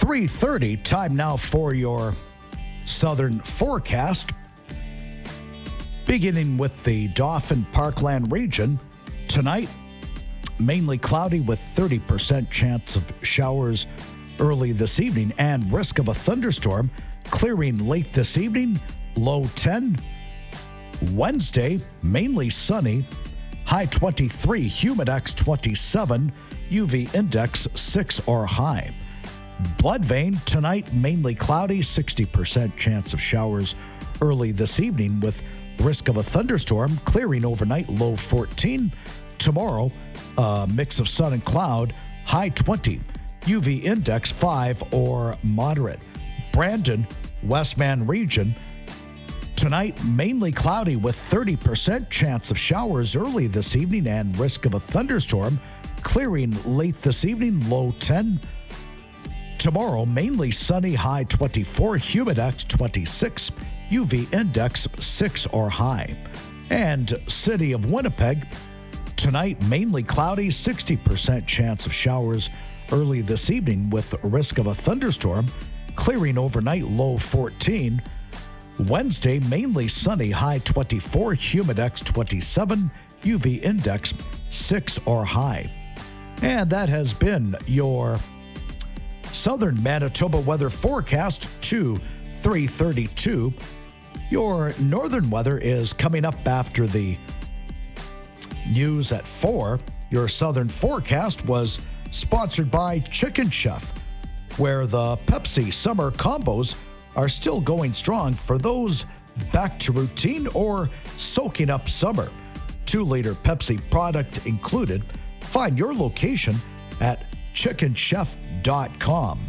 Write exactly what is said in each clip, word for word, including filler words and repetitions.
three thirty, time now for your southern forecast. Beginning with the Dauphin Parkland region, tonight, mainly cloudy with thirty percent chance of showers early this evening and risk of a thunderstorm clearing late this evening, low ten. Wednesday, mainly sunny, high twenty-three, humidex twenty-seven, U V index six or high. Bloodvein, tonight mainly cloudy, sixty percent chance of showers early this evening with risk of a thunderstorm clearing overnight, low fourteen. Tomorrow, a mix of sun and cloud, high twenty, U V index five or moderate. Brandon, Westman region, tonight mainly cloudy with thirty percent chance of showers early this evening and risk of a thunderstorm clearing late this evening, low ten. Tomorrow, mainly sunny, high twenty-four, humidex twenty-six, U V index six or high. And City of Winnipeg, tonight mainly cloudy, sixty percent chance of showers early this evening with risk of a thunderstorm clearing overnight, low fourteen. Wednesday, mainly sunny, high twenty-four, humidex twenty-seven, U V index six or high. And that has been your Southern Manitoba weather forecast to three thirty-two. Your northern weather is coming up after the news at four. Your southern forecast was sponsored by Chicken Chef, where the Pepsi summer combos are still going strong for those back to routine or soaking up summer. Two-liter Pepsi product included. Find your location at chicken chef dot com.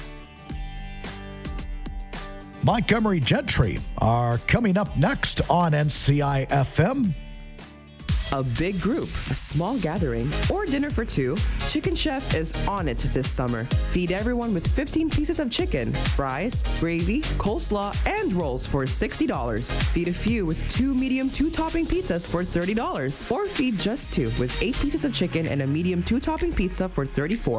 Montgomery Gentry are coming up next on N C I F M. A big group, a small gathering, or dinner for two, Chicken Chef is on it this summer. Feed everyone with fifteen pieces of chicken, fries, gravy, coleslaw, and rolls for sixty dollars. Feed a few with two medium two-topping pizzas for thirty dollars. Or feed just two with eight pieces of chicken and a medium two-topping pizza for thirty-four dollars.